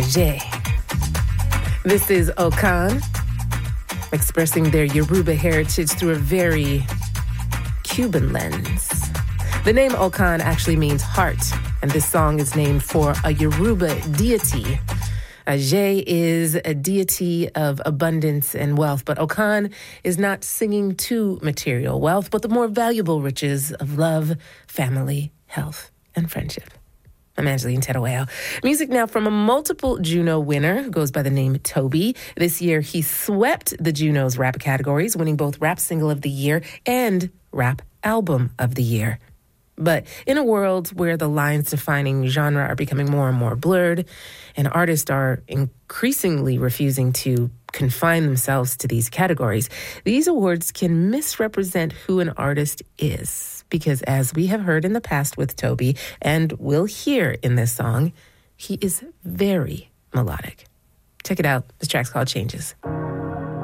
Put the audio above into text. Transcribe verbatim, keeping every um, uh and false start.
Ajay. This is Okan, expressing their Yoruba heritage through a very Cuban lens. The name Okan actually means heart, and this song is named for a Yoruba deity. Ajay is a deity of abundance and wealth, but Okan is not singing to material wealth, but the more valuable riches of love, family, health, and friendship. I'm Angeline Teruel. Music now from a multiple Juno winner who goes by the name Toby. This year, he swept the Junos rap categories, winning both Rap Single of the Year and Rap Album of the Year. But in a world where the lines defining genre are becoming more and more blurred, and artists are increasingly refusing to confine themselves to these categories, these awards can misrepresent who an artist is. Because as we have heard in the past with Toby, and will hear in this song, he is very melodic. Check it out. This track's called Changes.